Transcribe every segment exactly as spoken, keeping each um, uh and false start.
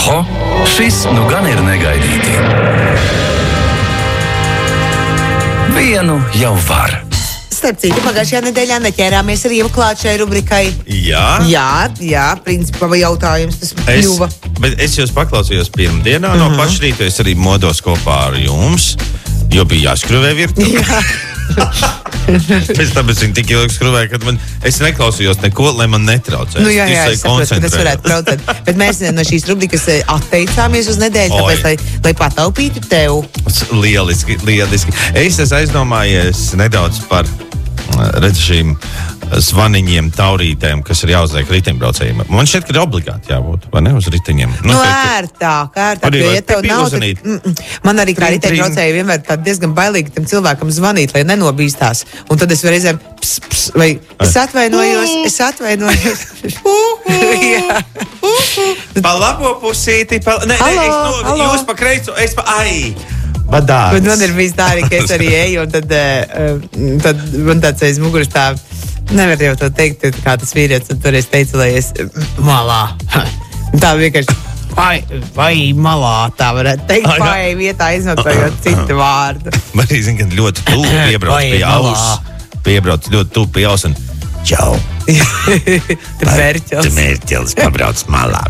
Oho, šis nu gan ir negaidīti. Vienu jau var. Starp citu, pagājušajā nedēļā neķērāmies ar Ievu klāt šai rubrikai. Jā? Jā, jā, principā jautājums tas kļuva. Es, bet es jūs paklausījos pirmdienā, mm-hmm. no paša rīta es arī modos kopā ar jums, jo bija jāskruvē virtuvi. Jā. Pēc tam es viņu tik ilgi skruvēju, kad man, es neklausījos neko, lai man netraucē. Nu jā, jā, es saprotu, ka tas varētu traucēt. Bet mēs no šīs rubrikas atteicāmies uz nedēļu, tāpēc, lai, lai pataupītu tev. Lieliski, lieliski. Es esmu aizdomājies nedaudz par, redz, šīm zvaniņiem, taurītēm, kas ir jāuzliek riteņbraucējiem. Man šķiet, ka ir obligāti jābūt, vai ne, uz riteņiem. Nu, no, ērtāk, ērtāk, jo, ja tev nav, tad, mm, man arī kā riteņbraucēji vienmēr tā diezgan bailīgi tam cilvēkam zvanīt, lai nenobīstās. Un tad es reizēm, ps, ps, vai es atvainojos, es atvainojos. Pa labo pusīti, pa, ne, halo, ne, es no, halo. Jūs pa kreiso, es pa, ai, badāts. Bet man ir bijis tā arī, ka es arī eju, un tad, uh, tad man tāds aiz muguras tā, nevar jau to teikt, kā tas vīrietis, un tur es teicu, lai es malā. Tā vienkārši, vai, vai malā, tā varētu teikt, vai vietā izmantojot citu vārdu. Man arī zina, ka ļoti tuvu piebrauc pie aus, piebrauc ļoti tuvu pie aus, un čau. Tur mērķels. Tur mērķels pabrauc malā.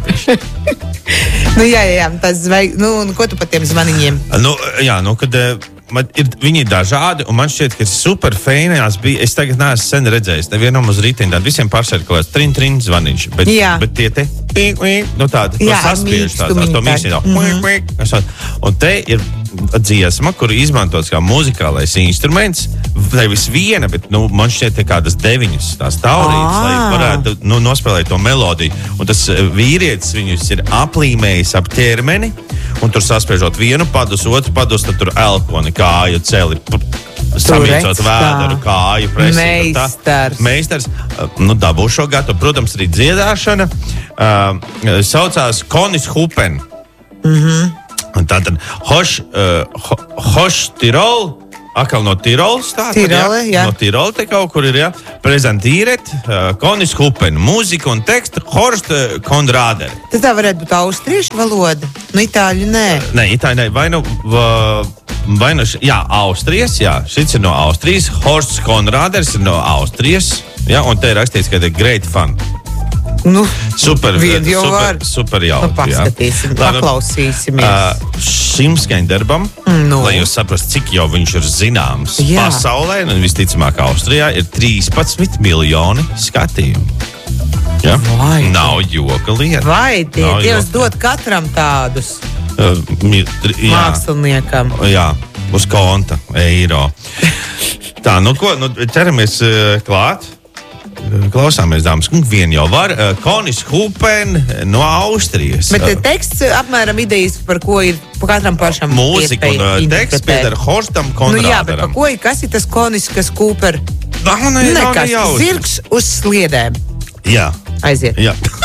Nu jā, jā, jā, tas vajag, nu, ko tu par tiem zvaniņiem? Nu, jā, nu, kad man ir, viņi ir dažādi, un man šķiet, ka super feinējās bija, es tagad neesmu sen redzējis, nevienam uz rīteni, tādi visiem pārsērkalēs, trin, trin zvaniņš, bet, bet tie te, nu tādi, jā, to saspiež, tādi, to mīkstī, mm-hmm. Un te ir dziesma, kuru izmantots kā muzikālais instruments, nevis viena, bet, nu, man šķiet, te kādas deviņas tās taurītes, lai varētu, nu, nospēlēt to melodiju, un tas vīrietis viņus ir aplīmējis ap ķermeni, un tur saspiežot vienu padus, otru padus, tad tur elponi, kāju celi, samīcot vēderu, kāju presi. Meistars. Meistars, nu, dabū šo gatavu. Protams, arī dziedāšana uh, saucās Konis Hupen. Mhm. Un tātad Hoš, uh, Hoš Tirol, atkal no Tirols, tā, Tirole, jā. No Tirola te kaut kur ir, jā. Prezentīret, uh, Konis Hupen, mūzika un teksta Horst uh, Konrāderi. Tas tā varētu būt austriešu valoda, nu itāļu nē. Nē, itāļu nē, vai nu, uh, vai nu, jā, Austrijas, jā, šis ir no Austrijas, Horst Konrāders ir no Austrijas, jā, un te ir rakstīts, ka ir great fun. Nu, super, super, super jauki. Nu, paskatīsim, paklausīsimies. Uh, šim skaņdarbam, no. Lai jūs saprastu, cik jau viņš ir zināms jā. Pasaulē, un visticamāk Austrijā, ir trīspadsmit miljoni skatījumu. Ja? Vai. Nav joka lieta. Vai tie Nav Dievs joka. dod katram tādus uh, jā. Māksliniekam? Jā, uz konta, eiro. Tā, nu ko, nu, ķeramies uh, klāt. Klausāmies, dāmas, un vien jau var. Konis Hupen no Austrijas. Bet teksts apmēram idejas, par ko ir par katram pašam mūzika un teksts pieder Horstam Konrāderam. Nu jā, bet par ko ir, kas ir tas Konis, kas Cooper? Nav, ne, Nekas, nav zirgs uz sliedēm. Jā. Aiziet. Jā.